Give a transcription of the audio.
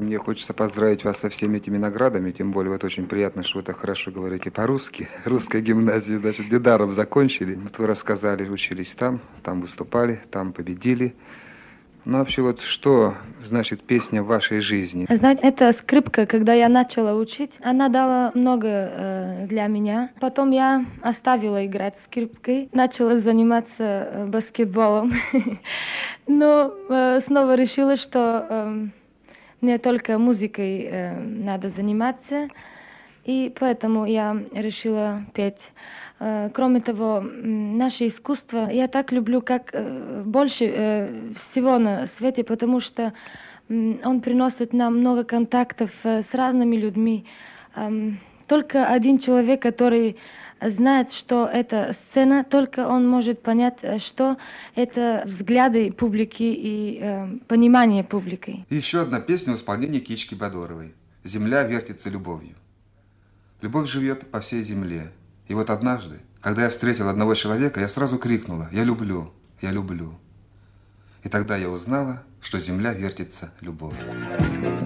мне хочется поздравить вас со всеми этими наградами, тем более вот очень приятно, что вы так хорошо говорите по-русски. Русская гимназия, значит, недаром закончили. Вот вы рассказали, учились там выступали, там победили. Ну, вообще, вот что значит песня в вашей жизни? Знаете, эта скрипка, когда я начала учить, она дала много для меня. Потом я оставила играть скрипкой, начала заниматься баскетболом. Но снова решила, что мне только музыкой надо заниматься. И поэтому я решила петь. Кроме того, наше искусство я так люблю, как больше всего на свете, потому что он приносит нам много контактов с разными людьми. Только один человек, который знает, что это сцена, только он может понять, что это взгляды публики и понимание публики. И еще одна песня в исполнении Кички Бадоровой. «Земля вертится любовью». Любовь живет по всей земле. И вот однажды, когда я встретил одного человека, я сразу крикнула: «Я люблю, я люблю». И тогда я узнала, что земля вертится любовью.